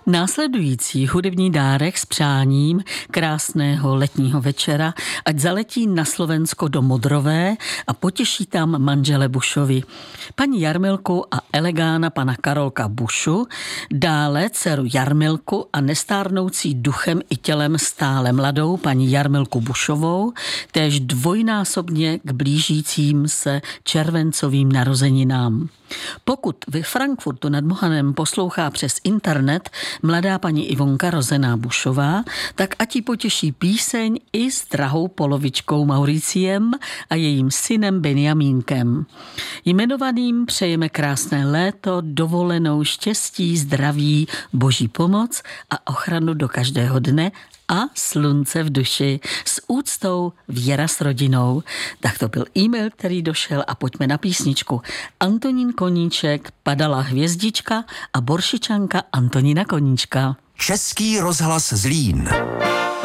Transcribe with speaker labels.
Speaker 1: Následující hudební dárek s přáním krásného letního večera, ať zaletí na Slovensko do Modrové a potěší tam manžele Bušovi. Paní Jarmilku a elegána pana Karolka Bušu, dále dceru Jarmilku a nestárnoucí duchem i tělem stále mladou paní Jarmilku Bušovou, též dvojnásobně k blížícím se červencovým narozeninám. Pokud ve Frankfurtu nad Mohanem poslouchá přes internet mladá paní Ivonka rozená Bušová, tak ať ji potěší píseň i s drahou polovičkou Mauriciem a jejím synem Benjamínkem. Jmenovaným přejeme krásné léto, dovolenou, štěstí, zdraví, boží pomoc a ochranu do každého dne a slunce v duši. S úctou Věra s rodinou. Tak to byl e-mail, který došel a pojďme na písničku. Antonín Koníček, Padala hvězdička a Boršičanka Antonína Koníčka.
Speaker 2: Český rozhlas Zlín.